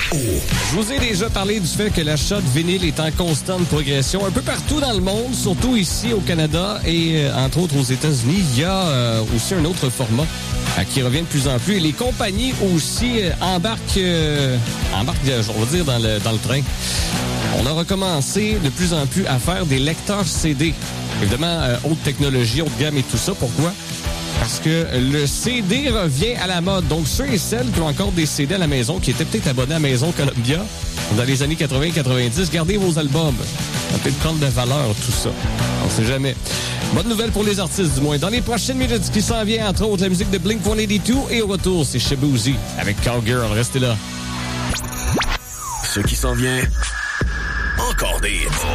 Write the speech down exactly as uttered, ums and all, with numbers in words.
Je vous ai déjà parlé du fait que l'achat de vinyle est en constante progression un peu partout dans le monde, surtout ici au Canada et euh, entre autres aux États-Unis. Il y a euh, aussi un autre format euh, qui revient de plus en plus et les compagnies aussi euh, embarquent, euh, embarquent, on va dire, dans le, dans le train. On a recommencé de plus en plus à faire des lecteurs C D. Évidemment, euh, haute technologie, haute gamme et tout ça. Pourquoi? Parce que le C D revient à la mode. Donc, ceux et celles qui ont encore des C D à la maison, qui étaient peut-être abonnés à Maison Columbia dans les années quatre-vingts quatre-vingt-dix, gardez vos albums. Ça peut prendre de valeur, tout ça. On sait jamais. Bonne nouvelle pour les artistes, du moins. Dans les prochaines minutes, ce qui s'en vient, entre autres, la musique de Blink cent quatre-vingt-deux. Et au retour, c'est Shaboozey avec Cowgirl. Restez là. Ce qui s'en vient, encore des hits.